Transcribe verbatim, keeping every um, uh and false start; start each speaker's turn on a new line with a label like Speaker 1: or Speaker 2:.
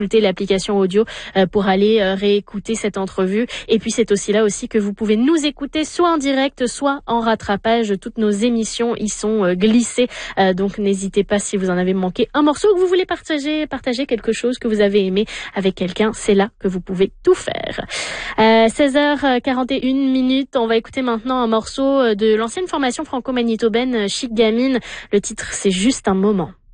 Speaker 1: l'application audio euh, pour aller euh, réécouter cette entrevue. Et puis c'est aussi là aussi que vous pouvez nous écouter soit en direct, soit en rattrapage. Toutes nos émissions y sont euh, glissées. Euh, donc n'hésitez pas si vous en avez manqué un morceau ou que vous voulez partager, partager quelque chose que vous avez aimé avec quelqu'un. C'est là que vous pouvez tout faire. Euh, seize heures quarante et une minutes. On va écouter maintenant un morceau de l'ancienne formation franco-manitobaine Chic Gamine. Le titre, c'est Juste un moment.